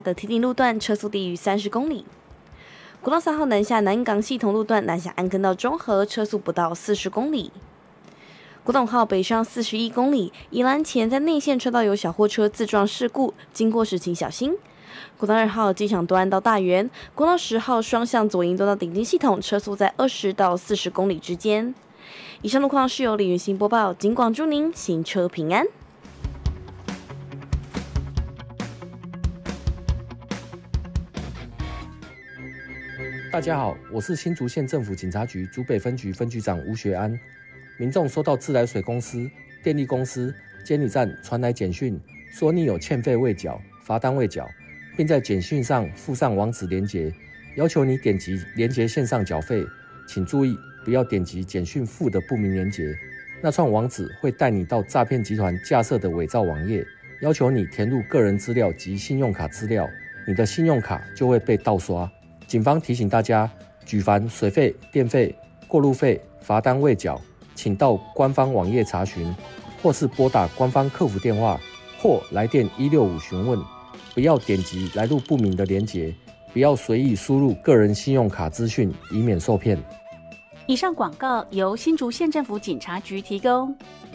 的堤顶路段车速低于30公里。国道3号南下南港系统路段南下安坑到中和车速不到40公里。国道5号北上41公里，宜兰前在内线车道有小货车自撞事故，经过时请小心。国道2号机场端到大园，国道10号双向左营端到顶金系统，车速在20到40公里之间。以上路况是由李云欣播报，警广祝您行车平安。 大家好，我是新竹县政府警察局竹北分局分局长吴学安。民众收到自来水公司、电力公司、监理站传来简讯，说你有欠费未缴、罚单未缴，并在简讯上附上网址连结，要求你点击连结线上缴费。请注意，不要点击简讯附的不明连结，那串网址会带你到诈骗集团架设的伪造网页，要求你填入个人资料及信用卡资料，你的信用卡就会被盗刷。警方提醒大家，举凡水费、电费、过路费、罚单未缴，请到官方网页查询，或是拨打官方客服电话，或来电165询问。不要点击来路不明的连结，不要随意输入个人信用卡资讯，以免受骗。 以上广告由新竹县政府警察局提供。